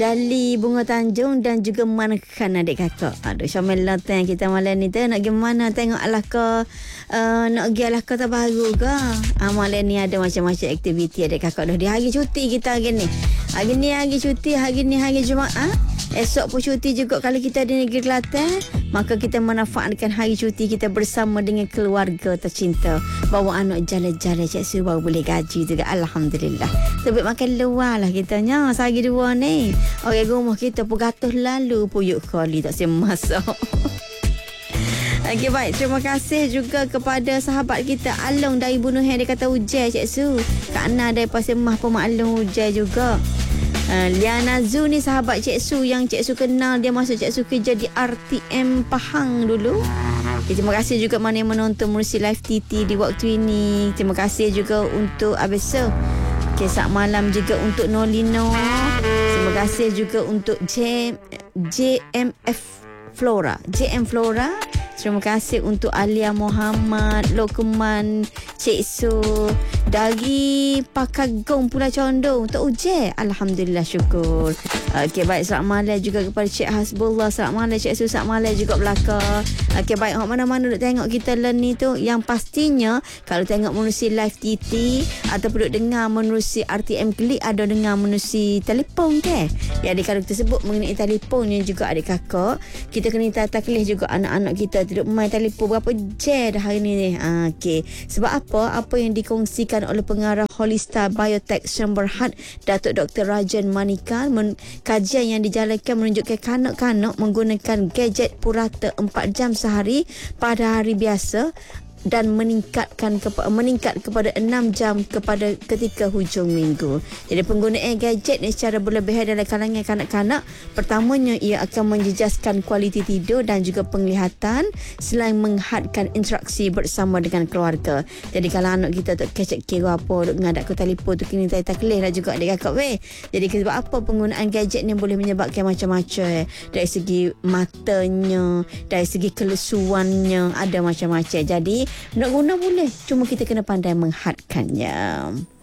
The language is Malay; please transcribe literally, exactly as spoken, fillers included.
Jali Bunga Tanjung dan juga Mankan adik kakak. Aduh, Syamil Loteng kita malam ni tu nak pergi mana tengok Alaka, uh, nak pergi Alaka terbaru ke? Ah, malam ni ada macam-macam aktiviti adik kakak dah. Di hari cuti kita hari ni. Hari ni hari cuti, hari ni hari Jumaat. Esok pun cuti juga kalau kita di negeri Kelantan. Maka kita manfaatkan hari cuti kita bersama dengan keluarga tercinta. Bawa anak jalan-jalan Cik Su baru boleh gaji juga. Alhamdulillah. Tapi makan luar lah kitanya. Sehari dua ni. Orang rumah kita pun gatuh lalu puyuk kali tak semasak. Okey, baik. Terima kasih juga kepada sahabat kita Along dari Bunuhan. Dia kata hujan Cik Su. Kak Ana dari Pasir Mah pun maklum hujan juga. Uh, Liana Zu ni sahabat Cik Su yang Cik Su kenal. Dia masuk Cik Su kerja di R T M Pahang dulu. Okay, terima kasih juga mana yang menonton menerusi live T T di waktu ini. Terima kasih juga untuk Abesa. Okay, selamat malam juga untuk Nolino. Terima kasih juga untuk J, J M F Flora. J M Flora. Terima kasih untuk Alia Muhammad, Lokman, Cik Su dari Pakagong Pulau Condong. Tak uje. Alhamdulillah, syukur. Okey, baik. Selamat malam juga kepada Cik Hasbullah. Selamat malam Cik Su. Selamat malam juga belakang. Okey, baik. Mana-mana duk tengok kita learn ni tu. Yang pastinya kalau tengok menerusi live T T ataupun duk dengar menerusi R T M Klik, ada dengar menerusi telefon ke? Ya, adik kakak tersebut mengenai telefonnya juga adik kakak. Kita kena taklih juga anak-anak kita duduk main telefon berapa jam dah hari ni ni. Ha, okey. Sebab apa? Apa yang dikongsikan oleh pengarah Holista Biotech Sdn Bhd Datuk Doktor Rajan Manikan, men- kajian yang dijalankan menunjukkan kanak-kanak menggunakan gadget purata empat jam sehari pada hari biasa dan meningkatkan kepa- meningkat kepada enam jam kepada ketika hujung minggu. Jadi penggunaan gadget ni secara berlebihan dalam kalangan kanak-kanak, pertamanya ia akan menjejaskan kualiti tidur dan juga penglihatan selain menghadkan interaksi bersama dengan keluarga. Jadi kalau anak kita tak kecek kira apa duk ngadak ke telefon tu kini tak takleh lah juga adik kakak weh. Jadi sebab apa penggunaan gadget ni boleh menyebabkan macam-macam, dari segi matanya, dari segi kelesuannya, ada macam-macam. Jadi nak guna boleh, cuma kita kena pandai menghadkannya.